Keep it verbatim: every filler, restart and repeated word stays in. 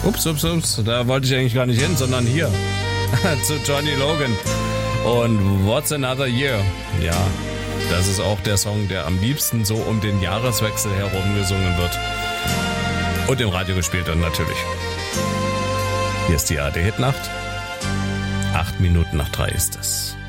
Ups, ups, ups, da wollte ich eigentlich gar nicht hin, sondern hier zu Johnny Logan und What's Another Year. Ja, das ist auch der Song, der am liebsten so um den Jahreswechsel herum gesungen wird. Und im Radio gespielt wird natürlich. Hier ist die A R D Hitnacht. Acht Minuten nach drei ist es.